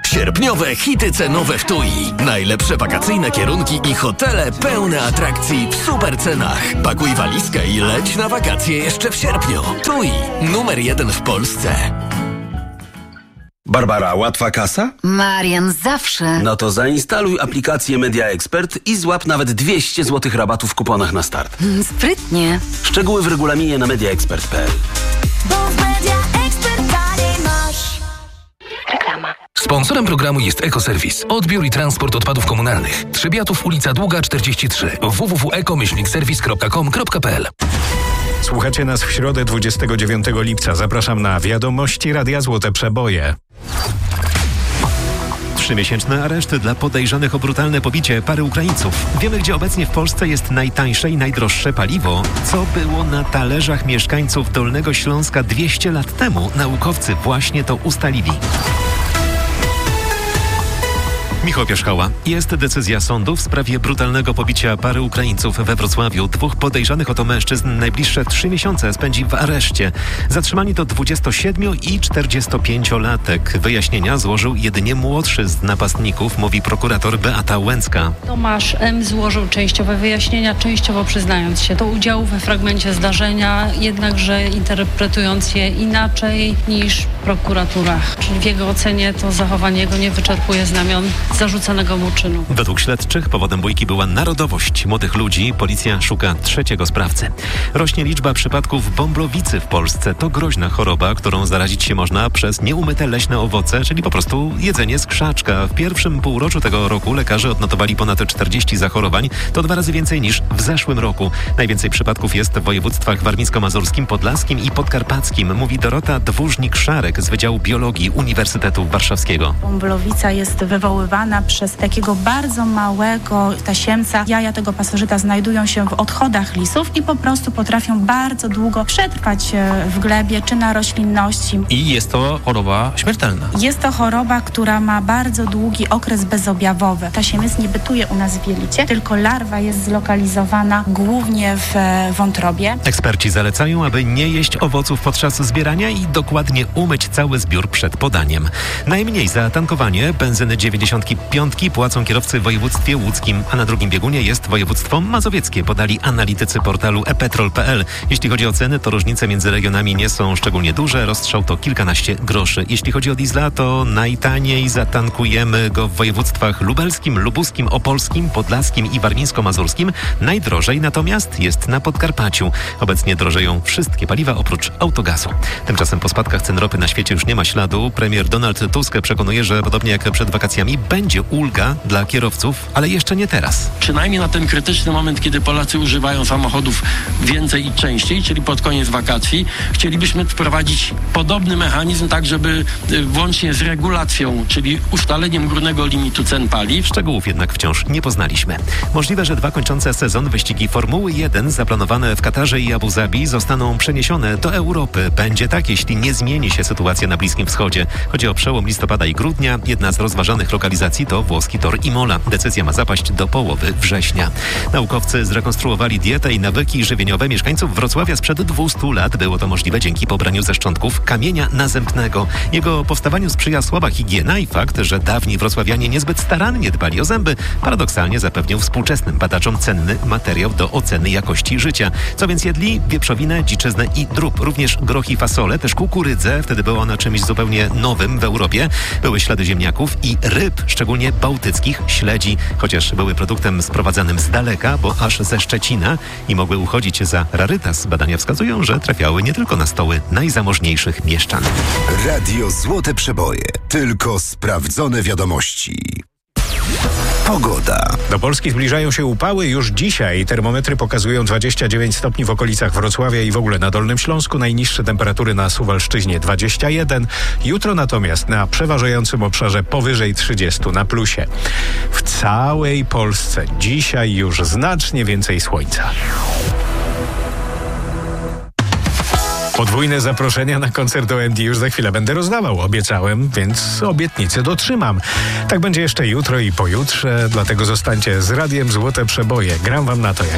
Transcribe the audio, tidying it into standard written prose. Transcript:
Sierpniowe hity cenowe w TUI. Najlepsze wakacyjne kierunki i hotele pełne atrakcji w super cenach. Pakuj walizkę i leć na wakacje jeszcze w sierpniu. TUI. Numer 1 w Polsce. Barbara, łatwa kasa? Marian, zawsze. No to zainstaluj aplikację Media Expert i złap nawet 200 zł rabatu w kuponach na start. Sprytnie. Szczegóły w regulaminie na mediaexpert.pl. Bo w Media Expert taniej masz. Reklama. Sponsorem programu jest Ekoserwis. Odbiór i transport odpadów komunalnych. Trzebiatów, ulica Długa 43. www.eko-serwis.com.pl. Słuchacie nas w środę 29 lipca. Zapraszam na wiadomości Radia Złote Przeboje. 3-miesięczne areszty dla podejrzanych o brutalne pobicie pary Ukraińców. Wiemy, gdzie obecnie w Polsce jest najtańsze i najdroższe paliwo. Co było na talerzach mieszkańców Dolnego Śląska 200 lat temu? Naukowcy właśnie to ustalili. Michał Pierzchała. Jest decyzja sądu w sprawie brutalnego pobicia pary Ukraińców we Wrocławiu. 2 podejrzanych o to mężczyzn najbliższe 3 miesiące spędzi w areszcie. Zatrzymani to 27 i 45-latek. Wyjaśnienia złożył jedynie młodszy z napastników, mówi prokurator Beata Łęcka. Tomasz M. złożył częściowe wyjaśnienia, częściowo przyznając się do udziału we fragmencie zdarzenia, jednakże interpretując je inaczej niż prokuratura. Czyli w jego ocenie to zachowanie jego nie wyczerpuje znamion zarzucanego mu czynu. Według śledczych powodem bójki była narodowość młodych ludzi. Policja szuka trzeciego sprawcy. Rośnie liczba przypadków bomblowicy w Polsce. To groźna choroba, którą zarazić się można przez nieumyte leśne owoce, czyli po prostu jedzenie z krzaczka. W pierwszym półroczu tego roku lekarze odnotowali ponad 40 zachorowań. To 2 razy więcej niż w zeszłym roku. Najwięcej przypadków jest w województwach warmińsko-mazurskim, podlaskim i podkarpackim, mówi Dorota Dwóżnik-Szarek z Wydziału Biologii Uniwersytetu Warszawskiego. Bomblowica jest wywoływana przez takiego bardzo małego tasiemca. Jaja tego pasożyta znajdują się w odchodach lisów i po prostu potrafią bardzo długo przetrwać w glebie czy na roślinności. I jest to choroba śmiertelna. Jest to choroba, która ma bardzo długi okres bezobjawowy. Tasiemiec nie bytuje u nas w jelicie, tylko larwa jest zlokalizowana głównie w wątrobie. Eksperci zalecają, aby nie jeść owoców podczas zbierania i dokładnie umyć cały zbiór przed podaniem. Najmniej za tankowanie benzyny 95 płacą kierowcy w województwie łódzkim, a na drugim biegunie jest województwo mazowieckie, podali analitycy portalu epetrol.pl. Jeśli chodzi o ceny, to różnice między regionami nie są szczególnie duże. Rozstrzał to kilkanaście groszy. Jeśli chodzi o diesla, to najtaniej zatankujemy go w województwach lubelskim, lubuskim, opolskim, podlaskim i warmińsko-mazurskim. Najdrożej natomiast jest na Podkarpaciu. Obecnie drożeją wszystkie paliwa oprócz autogazu. Tymczasem po spadkach cen ropy na świecie już nie ma śladu. Premier Donald Tusk przekonuje, że podobnie jak przed wakacjami będzie ulga dla kierowców, ale jeszcze nie teraz. Przynajmniej na ten krytyczny moment, kiedy Polacy używają samochodów więcej i częściej, czyli pod koniec wakacji, chcielibyśmy wprowadzić podobny mechanizm, tak żeby włącznie z regulacją, czyli ustaleniem górnego limitu cen paliw. Szczegółów jednak wciąż nie poznaliśmy. Możliwe, że 2 kończące sezon wyścigi Formuły 1 zaplanowane w Katarze i Abu Zabi zostaną przeniesione do Europy. Będzie tak, jeśli nie zmieni się sytuacja na Bliskim Wschodzie. Chodzi o przełom listopada i grudnia. Jedna z rozważanych lokalizacji to włoski tor Imola. Decyzja ma zapaść do połowy września. Naukowcy zrekonstruowali dietę i nawyki żywieniowe mieszkańców Wrocławia sprzed 200 lat. Było to możliwe dzięki pobraniu ze szczątków kamienia nazębnego. Jego powstawaniu sprzyja słaba higiena i fakt, że dawni wrocławianie niezbyt starannie dbali o zęby, paradoksalnie zapewnił współczesnym badaczom cenny materiał do oceny jakości życia. Co więc jedli? Wieprzowinę, dziczyznę i drób. Również groch i fasole, też kukurydzę. Wtedy było ona czymś zupełnie nowym w Europie. Były ślady ziemniaków i ryb, szczególnie bałtyckich śledzi, chociaż były produktem sprowadzanym z daleka, bo aż ze Szczecina i mogły uchodzić za rarytas. Badania wskazują, że trafiały nie tylko na stoły najzamożniejszych mieszczan. Radio Złote Przeboje. Tylko sprawdzone wiadomości. Pogoda. Do Polski zbliżają się upały już dzisiaj. Termometry pokazują 29 stopni w okolicach Wrocławia i w ogóle na Dolnym Śląsku. Najniższe temperatury na Suwalszczyźnie 21. Jutro natomiast na przeważającym obszarze powyżej 30 na plusie. W całej Polsce dzisiaj już znacznie więcej słońca. Podwójne zaproszenia na koncert OMD już za chwilę będę rozdawał. Obiecałem, więc obietnicę dotrzymam. Tak będzie jeszcze jutro i pojutrze, dlatego zostańcie z Radiem Złote Przeboje. Gram wam na to jak